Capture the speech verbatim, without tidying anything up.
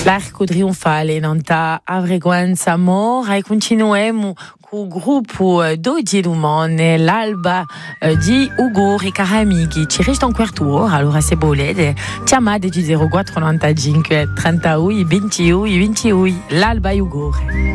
L'arco trionfale nanta avreguanza mora e continuiamo con il gruppo d'oggi domani, l'alba di Ugo e cari amici. Ci resta un quarto d'ora, allora se volete chiamate di zero quattro novantacinque trentadue ventidue ventidue l'alba Ugo.